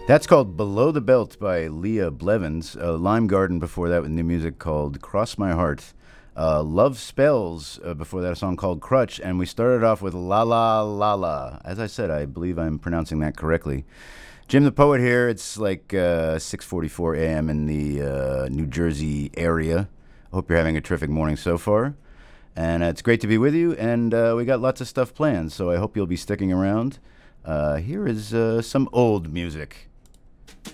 That's called Below the Belt by Leah Blevins. Lime Garden before that with new music called Cross My Heart. Love Spells before that, a song called Crutch. And we started off with La La La La. As I said, I believe I'm pronouncing that correctly. Jim the Poet here. It's like 6:44 a.m. in the New Jersey area. Hope you're having a terrific morning so far. And it's great to be with you. And we got lots of stuff planned, so I hope you'll be sticking around. Here is some old music.